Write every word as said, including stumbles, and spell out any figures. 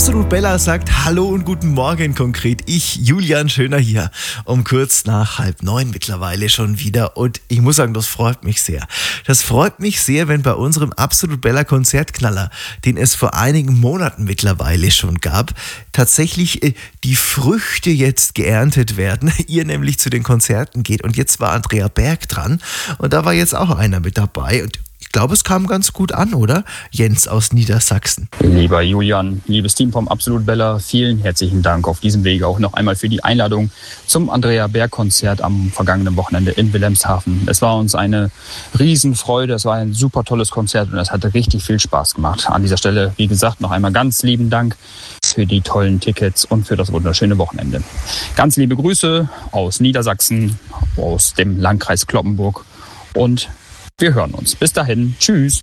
Absolut Bella sagt Hallo und guten Morgen konkret. Ich, Julian Schöner hier, um kurz nach halb neun mittlerweile schon wieder. Und ich muss sagen, das freut mich sehr. Das freut mich sehr, wenn bei unserem Absolut Bella Konzertknaller, den es vor einigen Monaten mittlerweile schon gab, tatsächlich äh, die Früchte jetzt geerntet werden. Ihr nämlich zu den Konzerten geht. Und jetzt war Andrea Berg dran. Und da war jetzt auch einer mit dabei. Und ich glaube, es kam ganz gut an, oder? Jens aus Niedersachsen. Lieber Julian, liebes Team vom Absolut Bella, vielen herzlichen Dank auf diesem Wege auch noch einmal für die Einladung zum Andrea Berg Konzert am vergangenen Wochenende in Wilhelmshaven. Es war uns eine Riesenfreude, es war ein super tolles Konzert und es hat richtig viel Spaß gemacht. An dieser Stelle, wie gesagt, noch einmal ganz lieben Dank für die tollen Tickets und für das wunderschöne Wochenende. Ganz liebe Grüße aus Niedersachsen, aus dem Landkreis Cloppenburg und wir hören uns. Bis dahin. Tschüss.